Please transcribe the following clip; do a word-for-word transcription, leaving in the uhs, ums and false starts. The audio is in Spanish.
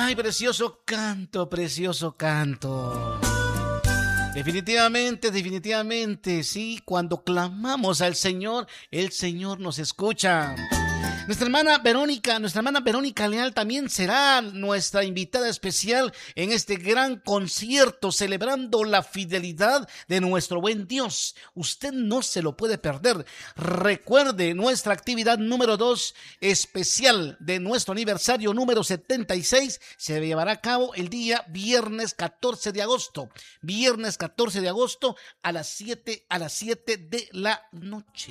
Ay, precioso canto, precioso canto. Definitivamente, definitivamente, sí, cuando clamamos al Señor, el Señor nos escucha. Nuestra hermana Verónica, nuestra hermana Verónica Leal también será nuestra invitada especial en este gran concierto celebrando la fidelidad de nuestro buen Dios. Usted no se lo puede perder. Recuerde nuestra actividad número dos especial de nuestro aniversario número setenta y seis se llevará a cabo el día viernes catorce de agosto. Viernes catorce de agosto a las siete a las siete de la noche.